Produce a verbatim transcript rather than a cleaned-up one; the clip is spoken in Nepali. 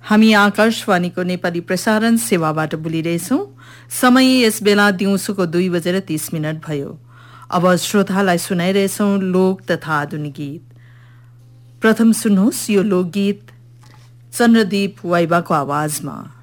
हामी आकाशवाणीको नेपाली प्रसारण सेवाबाट बोलिरहेछौं। समय यस बेला दिउँसोको दुई बजेर तीस मिनट भयो। अब श्रोतालाई सुनाइरहेछौं लोक तथा आधुनिक गीत। प्रथम सुन्नुहोस् यो लोकगीत चन्द्रदीप वाइबाको आवाजमा।